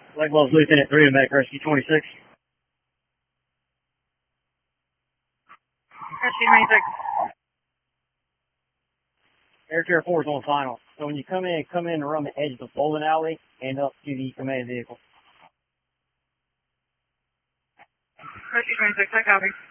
Lake Wells Lieutenant 3 and Medic Rescue 26. Rescue 26. Air Care 4 is on final. So when you come in around the edge of the bowling alley and up to the command vehicle. Rescue 26, I copy.